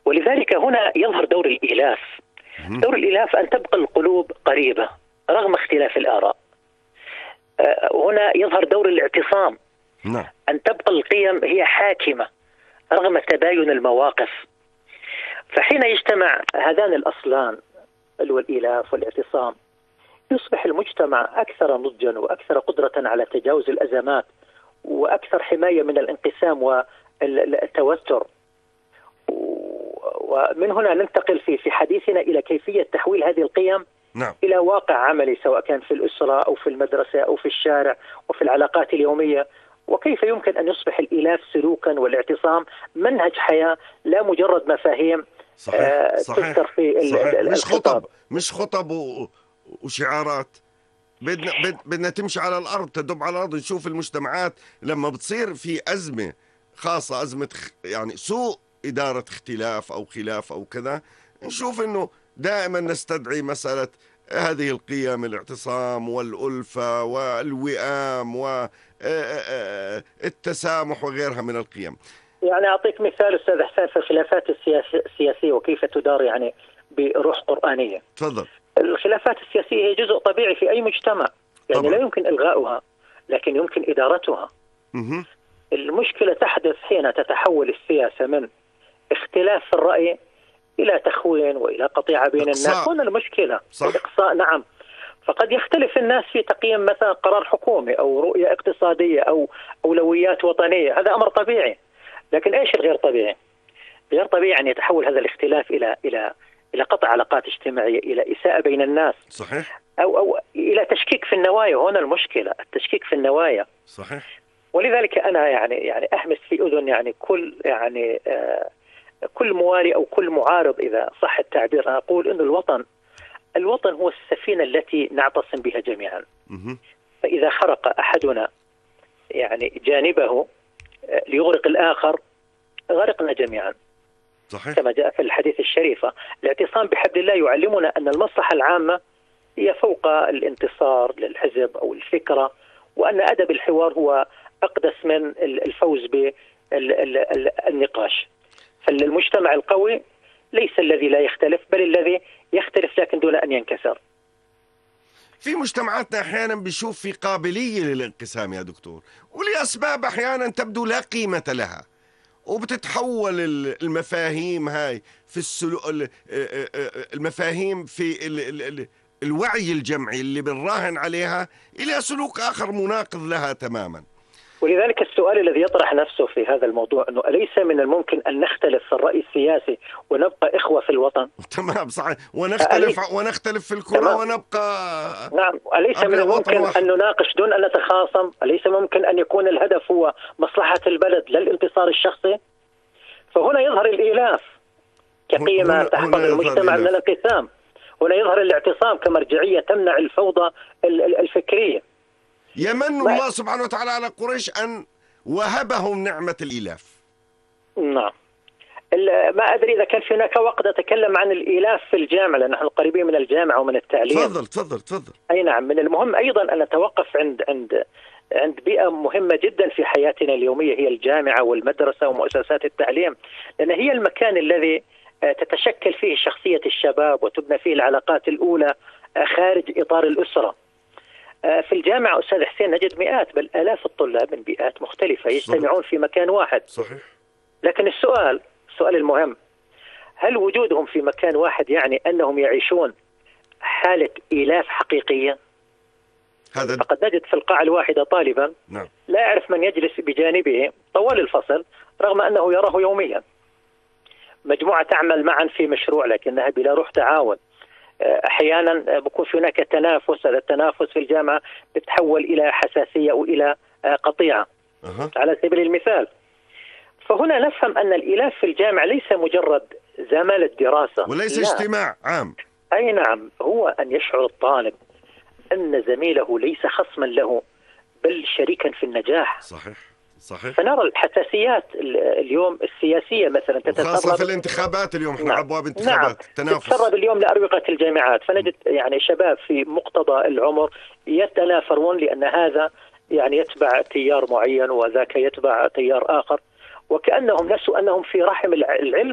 ولذلك هنا يظهر دور الإيلاف. دور الإيلاف أن تبقى القلوب قريبة رغم اختلاف الآراء. هنا يظهر دور الاعتصام، أن تبقى القيم هي حاكمة رغم تباين المواقف. فحين يجتمع هذان الأصلان الإيلاف والاعتصام يصبح المجتمع أكثر نضجا وأكثر قدرة على تجاوز الأزمات وأكثر حماية من الانقسام والتوتر. ومن هنا ننتقل في حديثنا إلى كيفية تحويل هذه القيم إلى واقع عملي، سواء كان في الأسرة أو في المدرسة أو في الشارع وفي العلاقات اليومية، وكيف يمكن أن يصبح الإيلاف سلوكا والاعتصام منهج حياة لا مجرد مفاهيم تذكر في مش خطب وشعارات. بدنا تمشي على الأرض، تدب على الأرض. نشوف المجتمعات لما بتصير في أزمة خاصة، أزمة يعني سوء إدارة اختلاف أو خلاف أو كذا، نشوف أنه دائما نستدعي مسألة هذه القيم، الاعتصام والألفة والوئام والتسامح وغيرها من القيم. يعني أعطيك مثال أستاذ حسين في الخلافات السياسية وكيف تدار يعني بروح قرآنية. تفضل. الخلافات السياسية هي جزء طبيعي في أي مجتمع، يعني طبعا. لا يمكن إلغاؤها لكن يمكن إدارتها. المشكلة تحدث حين تتحول السياسة من اختلاف في الرأي إلى تخوين وإلى قطيعة بين الناس. هنا المشكلة الإقصاء. نعم، فقد يختلف الناس في تقييم مثلا قرار حكومي أو رؤية اقتصادية أو أولويات وطنية، هذا أمر طبيعي. لكن إيش الغير طبيعي؟ غير طبيعي أن يتحول هذا الاختلاف إلى قطع علاقات اجتماعية، إلى إساءة بين الناس. صحيح. أو إلى تشكيك في النوايا. هنا المشكلة التشكيك في النوايا. صحيح. ولذلك أنا يعني أهمس في أذن يعني كل موالي أو كل معارض إذا صح التعبير، أنا أقول إنه الوطن هو السفينة التي نعتصم بها جميعا. فإذا خرق أحدنا يعني جانبه ليغرق الآخر غرقنا جميعا. صحيح. كما جاء في الحديث الشريفة، الاعتصام بحبل الله يعلمنا أن المصلحة العامة هي فوق الانتصار للحزب أو الفكرة، وأن أدب الحوار هو أقدس من الفوز بالنقاش. فالمجتمع القوي ليس الذي لا يختلف، بل الذي يختلف لكن دون أن ينكسر. في مجتمعاتنا أحيانا بيشوف في قابلية للانقسام يا دكتور، ولأسباب أحيانا تبدو لا قيمة لها، وبتتحول المفاهيم هاي في المفاهيم في الوعي الجمعي اللي بنراهن عليها إلى سلوك آخر مناقض لها تماما. ولذلك السؤال الذي يطرح نفسه في هذا الموضوع أنه أليس من الممكن أن نختلف في الرأي السياسي ونبقى إخوة في الوطن؟ تمام، صحيح. ونختلف في الكرة تمام. ونبقى. نعم. أليس من الممكن أن نناقش دون أن نتخاصم؟ أليس ممكن أن يكون الهدف هو مصلحة البلد لا الانتصار الشخصي؟ فهنا يظهر الإيلاف كقيمة تحفظ المجتمع من الانقسام. هنا يظهر الاعتصام كمرجعية تمنع الفوضى الفكرية. يمن الله سبحانه وتعالى على قريش أن وهبهم نعمة الإيلاف. نعم. ما أدري إذا كان في هناك وقت أتكلم عن الإيلاف في الجامعة، لأن نحن قريبين من الجامعة ومن التعليم. تفضل. أي نعم. من المهم أيضا أن نتوقف عند بيئة مهمة جدا في حياتنا اليومية، هي الجامعة والمدرسة ومؤسسات التعليم، لأن هي المكان الذي تتشكل فيه شخصية الشباب وتبنى فيه العلاقات الأولى خارج إطار الأسرة. في الجامعة أستاذ حسين نجد مئات بل آلاف الطلاب من بيئات مختلفة يجتمعون في مكان واحد. صحيح. لكن السؤال المهم، هل وجودهم في مكان واحد يعني أنهم يعيشون حالة إيلاف حقيقية؟ فقد نجد في القاعة الواحدة طالبا لا يعرف من يجلس بجانبه طوال الفصل رغم أنه يراه يوميا. مجموعة تعمل معا في مشروع لكنها بلا روح تعاون. أحيانا بيكون في هناك تنافس، هذا التنافس في الجامعة بتحول إلى حساسية أو إلى قطيعة على سبيل المثال. فهنا نفهم أن الإيلاف في الجامعة ليس مجرد زمالة دراسة وليس اجتماع عام. أي نعم، هو أن يشعر الطالب أن زميله ليس خصما له بل شريكا في النجاح. صحيح. فنرى الحساسيات اليوم السياسية مثلا خاصة في الانتخابات اليوم. احنا أبواب انتخابات تنافس تتسرب اليوم لأروقة الجامعات، فنجد يعني شباب في مقتضى العمر يتنافرون لأن هذا يعني يتبع تيار معين وذاك يتبع تيار آخر، وكأنهم نسوا أنهم في رحم العلم